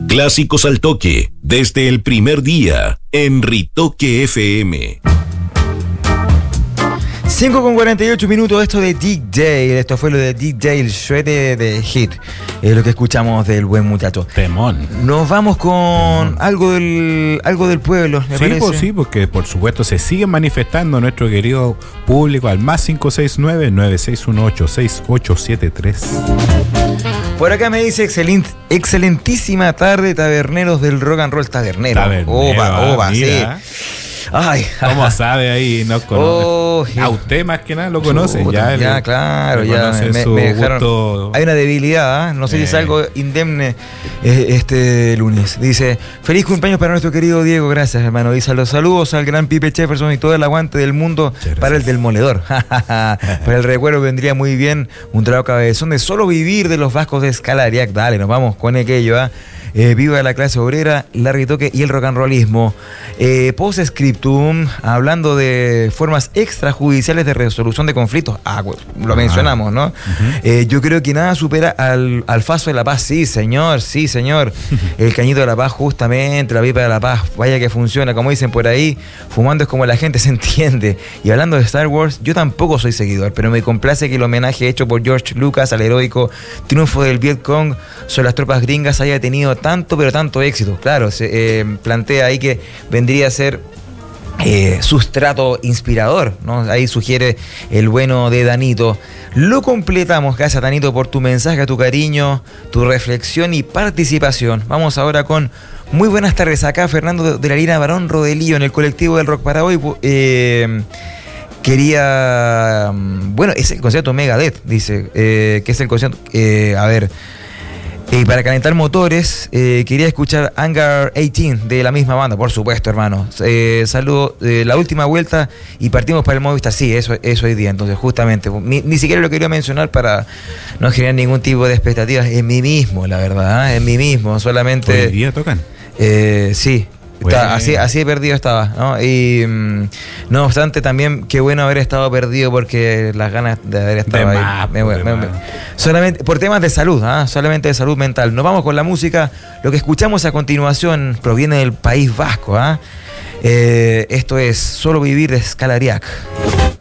Clásicos al toque, desde el primer día, en Ritoque FM. 5:48, esto de Dick Dale. Esto fue lo de Dick Dale, Shredded de Hit. Es lo que escuchamos del buen muchacho. Temón. Nos vamos con algo del pueblo, me parece. Pues sí, porque por supuesto se sigue manifestando nuestro querido público al más 569-9618-6873. Por acá me dice excelentísima tarde, taberneros del rock and roll tabernero. Oba, mira. Sí. Ay, ¿cómo sabe ahí? No conoce. A usted más que nada lo conoce. Ya, claro, ya me dejaron. Gusto. Hay una debilidad, ¿eh? No sé si salgo indemne este lunes. Dice, feliz cumpleaños para nuestro querido Diego, gracias hermano. Dice, los saludos al gran Pipe Jefferson y todo el aguante del mundo para el Demoledor. Para el recuerdo vendría muy bien un trago cabezón de Solo Vivir de los Vascos de Escalariac. Dale, nos vamos con aquello, ¿eh? Viva la clase obrera, la Ritoque y el rock and rollismo. Post-scriptum, hablando de formas extrajudiciales de resolución de conflictos. Lo mencionamos, ¿no? Yo creo que nada supera al Faso de la Paz. Sí, señor. El cañito de la paz, justamente, la pipa de la paz. Vaya que funciona, como dicen por ahí. Fumando es como la gente se entiende. Y hablando de Star Wars, yo tampoco soy seguidor, pero me complace que el homenaje hecho por George Lucas al heroico triunfo del Vietcong sobre las tropas gringas haya tenido tanto éxito. Claro, se plantea ahí que vendría a ser sustrato inspirador, ¿no? Ahí sugiere el bueno de Danito. Lo completamos, gracias Danito por tu mensaje, tu cariño, tu reflexión y participación. Vamos ahora con muy buenas tardes. Acá Fernando de la Lina Barón Rodelillo en el colectivo del Rock para hoy. Quería, bueno, es el concierto Megadeth, dice, que es el concierto, para calentar motores, quería escuchar Hangar 18 de la misma banda, por supuesto, hermano. Saludo, la última vuelta y partimos para el Movistar. Sí, eso hoy día, entonces, justamente. Ni siquiera lo quería mencionar para no generar ningún tipo de expectativas en mí mismo, la verdad, en mí mismo, solamente. ¿Hoy día tocan? Sí. Así de perdido estaba, ¿no? Y no obstante, también qué bueno haber estado perdido, porque las ganas de haber estado ahí. Solamente por temas de salud, solamente de salud mental. Nos vamos con la música. Lo que escuchamos a continuación proviene del País Vasco. Esto es Solo Vivir de Escalariac.